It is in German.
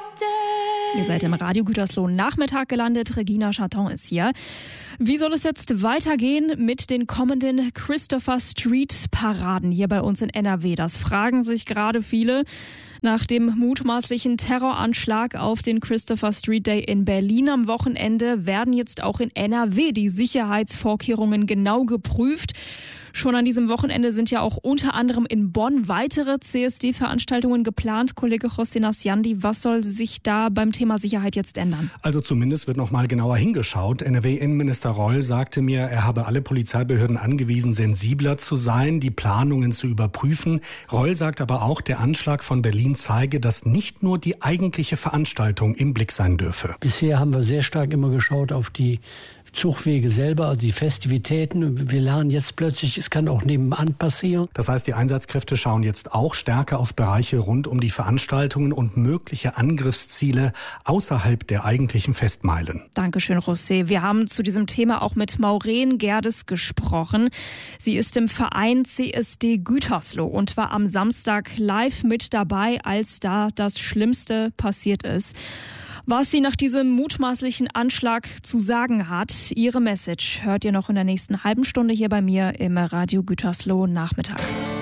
Ihr seid im Radio Gütersloh Nachmittag gelandet. Regina Chaton ist hier. Wie soll es jetzt weitergehen mit den kommenden Christopher Street Paraden hier bei uns in NRW? Das fragen sich gerade viele. Nach dem mutmaßlichen Terroranschlag auf den Christopher Street Day in Berlin am Wochenende werden jetzt auch in NRW die Sicherheitsvorkehrungen genau geprüft. Schon an diesem Wochenende sind ja auch unter anderem in Bonn weitere CSD-Veranstaltungen geplant. Kollege José Nasciandi, was soll sich da beim Thema Sicherheit jetzt ändern? Also zumindest wird noch mal genauer hingeschaut. NRW-Innenminister Reul sagte mir, er habe alle Polizeibehörden angewiesen, sensibler zu sein, die Planungen zu überprüfen. Reul sagt aber auch, der Anschlag von Berlin zeige, dass nicht nur die eigentliche Veranstaltung im Blick sein dürfe. Bisher haben wir sehr stark immer geschaut auf die Zugwege selber, also die Festivitäten. Wir lernen jetzt plötzlich, es kann auch nebenan passieren. Das heißt, die Einsatzkräfte schauen jetzt auch stärker auf Bereiche rund um die Veranstaltungen und mögliche Angriffsziele außerhalb der eigentlichen Festmeilen. Dankeschön, José. Wir haben zu diesem Thema auch mit Maureen Gerdes gesprochen. Sie ist im Verein CSD Gütersloh und war am Samstag live mit dabei, als da das Schlimmste passiert ist. Was sie nach diesem mutmaßlichen Anschlag zu sagen hat, ihre Message hört ihr noch in der nächsten halben Stunde hier bei mir im Radio Gütersloh Nachmittag.